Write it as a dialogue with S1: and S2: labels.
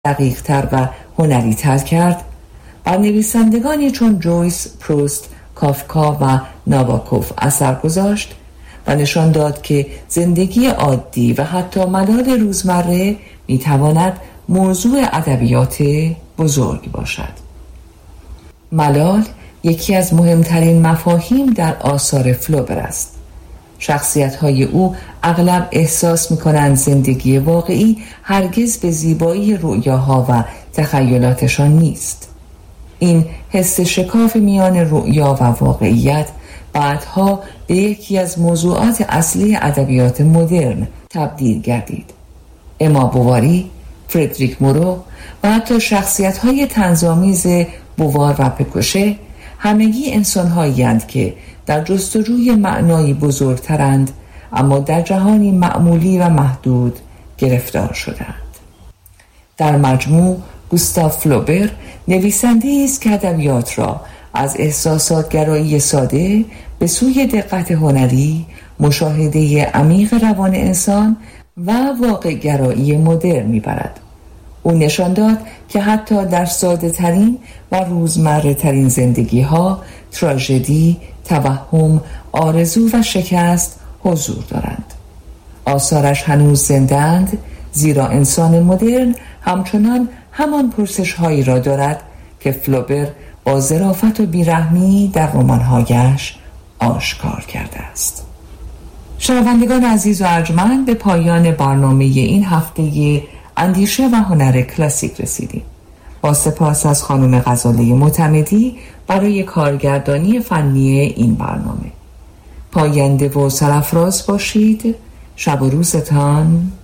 S1: دقیق‌تر و هنری‌تر کرد، بر نویسندگانی چون جویس، پروست، کافکا و ناباکوف اثر گذاشت و نشان داد که زندگی عادی و حتی ملال روزمره میتواند موضوع ادبیات بزرگ باشد. ملال یکی از مهمترین مفاهیم در آثار فلوبر است. شخصیت‌های او اغلب احساس می‌کنند زندگی واقعی هرگز به زیبایی رؤیاها و تخیلاتشان نیست. این حس شکاف میان رؤیا و واقعیت بعدها به یکی از موضوعات اصلی ادبیات مدرن تبدیل گردید. اما بوواری، فردریک مورو و حتی شخصیت‌های طنزآمیز بووار و پکوشه همگی انسان‌هایی‌اند که در جستجوی معنایی بزرگترند، اما در جهانی معمولی و محدود گرفتار شدند. در مجموع گوستاو فلوبر نویسنده‌ای است که ادبیات را از احساسات‌گرایی ساده به سوی دقت هنری، مشاهده عمیق روان انسان و واقع‌گرایی مدرن می‌برد. او نشان داد که حتی در ساده‌ترین و روزمره‌ترین زندگی‌ها تراژدی، توهم، آرزو و شکست حضور دارند. آثارش هنوز زنده‌اند، زیرا انسان مدرن همچنان همان پرسش‌هایی را دارد که فلوبر با ظرافت و بیرحمی در رمان‌هایش آشکار کرده است. شنوندگان عزیز و ارجمند، به پایان برنامه این هفته اندیشه و هنر کلاسیک رسیدیم. با سپاس از خانم غزاله معتمدی برای کارگردانی فنی این برنامه. پاینده و سرافراز باشید. شب و روزتان